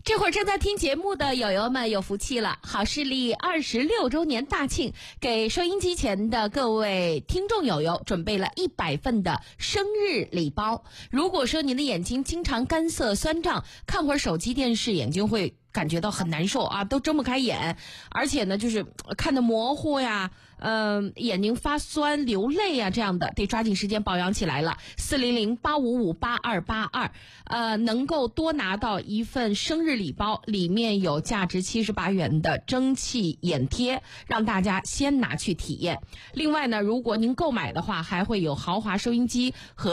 这会儿正在听节目的友友们有福气了，好视力26周年大庆，给收音机前的各位听众友友准备了100份的生日礼包。如果说您的眼睛经常干涩酸胀，看会儿手机电视眼睛会感觉到很难受啊，都睁不开眼，而且呢就是看得模糊呀，眼睛发酸流泪呀，这样的得抓紧时间保养起来了。400-855-8282，能够多拿到一份生日礼包，里面有价值78元的蒸汽眼贴，让大家先拿去体验。另外呢，如果您购买的话，还会有豪华收音机和